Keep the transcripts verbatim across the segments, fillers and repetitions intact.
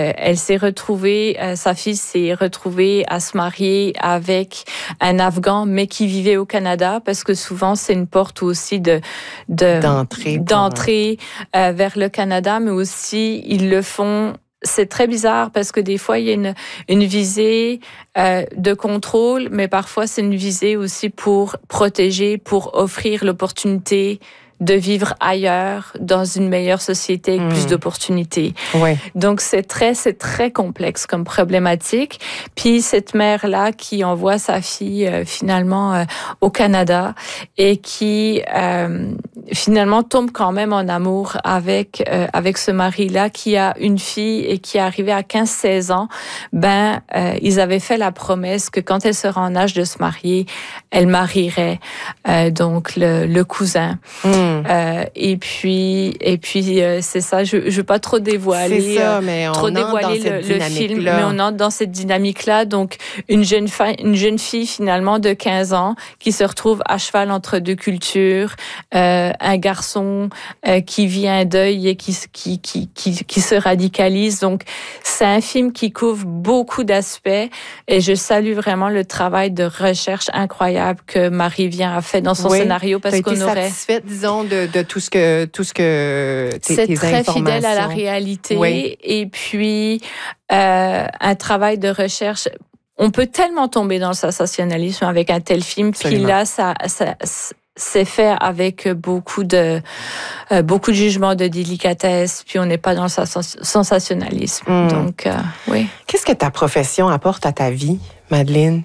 euh, elle s'est retrouvée, euh, sa fille s'est retrouvée à se marier avec un Afghan, mais qui vivait au Canada, parce que souvent c'est une porte aussi de, de d'entrée, d'entrée euh, vers le Canada, mais aussi ils le font. C'est très bizarre parce que des fois, il y a une, une visée euh, de contrôle, mais parfois, c'est une visée aussi pour protéger, pour offrir l'opportunité de vivre ailleurs, dans une meilleure société avec mmh. plus d'opportunités. Ouais. Donc, c'est très, c'est très complexe comme problématique. Puis, cette mère-là qui envoie sa fille euh, finalement euh, au Canada et qui euh, finalement tombe quand même en amour avec euh, avec ce mari-là qui a une fille et qui est arrivé à quinze seize ans. Ben, euh, ils avaient fait la promesse que quand elle sera en âge de se marier, elle marierait euh, donc le, le cousin. Mmh. Euh, et puis, et puis euh, c'est ça. Je, je veux pas trop dévoiler, c'est ça, mais on trop dévoiler le, le film, mais on entre dans cette dynamique-là. Donc, une jeune fille, une jeune fille finalement de quinze ans qui se retrouve à cheval entre deux cultures, euh, un garçon euh, qui vit un deuil et qui qui qui qui, qui se radicalise. Donc, c'est un film qui couvre beaucoup d'aspects et je salue vraiment le travail de recherche incroyable que Marie-Vien a fait dans son oui, scénario parce qu'on aurait satisfaite, disons, de, de tout ce que tout ce que tes, c'est tes très fidèle à la réalité oui. Et puis euh, un travail de recherche. On peut tellement tomber dans le sensationnalisme avec un tel film, puis là ça, ça c'est fait avec beaucoup de euh, beaucoup de jugement, de délicatesse, puis on n'est pas dans le sensationnalisme. Mm. Donc euh, oui. Qu'est-ce que ta profession apporte à ta vie, Madeleine?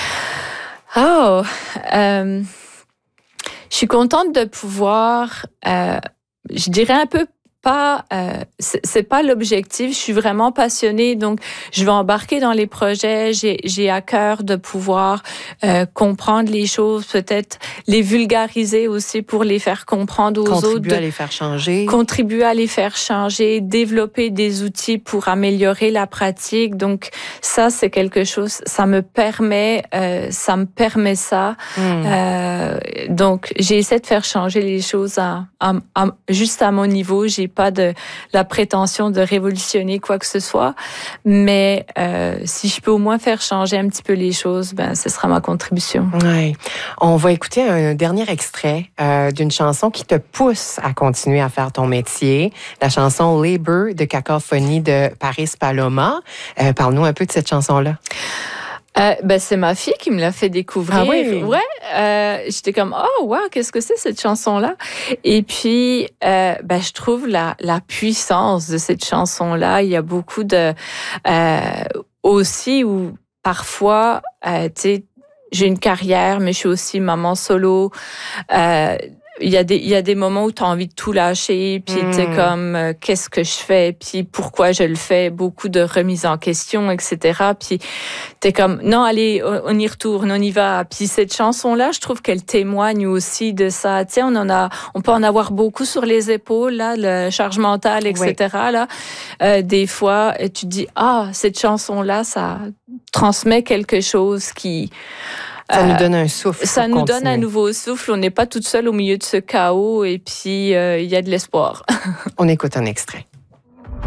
Oh. Euh, Je suis contente de pouvoir, euh, je dirais un peu pas, euh, c'est, c'est pas l'objectif. Je suis vraiment passionnée, donc je vais embarquer dans les projets. J'ai, j'ai à cœur de pouvoir euh, comprendre les choses, peut-être les vulgariser aussi pour les faire comprendre aux contribuer autres. Contribuer à les faire changer. Contribuer à les faire changer, développer des outils pour améliorer la pratique. Donc ça, c'est quelque chose. Ça me permet, euh, ça me permet ça. Mmh. Euh, donc j'essaie de faire changer les choses à, à, à, juste à mon niveau. J'ai pas de la prétention de révolutionner quoi que ce soit, mais euh, si je peux au moins faire changer un petit peu les choses, ben ce sera ma contribution. Ouais. On va écouter un dernier extrait euh, d'une chanson qui te pousse à continuer à faire ton métier, la chanson Labor de Cacophonie de Paris Paloma. Euh, parle-nous un peu de cette chanson-là. Euh, ben c'est ma fille qui me l'a fait découvrir. Ah oui? Ouais. Euh, j'étais comme oh wow, qu'est-ce que c'est cette chanson-là? Et puis euh, ben je trouve la la puissance de cette chanson-là. Il y a beaucoup de euh, aussi où parfois euh, tu sais j'ai une carrière, mais je suis aussi maman solo. Euh, Il y a des il y a des moments où tu as envie de tout lâcher, puis mmh. tu sais comme euh, qu'est-ce que je fais, puis pourquoi je le fais, beaucoup de remise en question, et cetera. Puis t'es comme non allez on, on y retourne, on y va. Puis cette chanson là, je trouve qu'elle témoigne aussi de ça. Tu sais on en a on peut en avoir beaucoup sur les épaules là, le charge mentale, et cetera. Oui. Là euh, des fois tu te dis ah cette chanson là ça transmet quelque chose qui Ça nous donne un souffle. Ça nous donne un nouveau souffle. On n'est pas toute seule au milieu de ce chaos et puis il euh, y a de l'espoir. On écoute un extrait.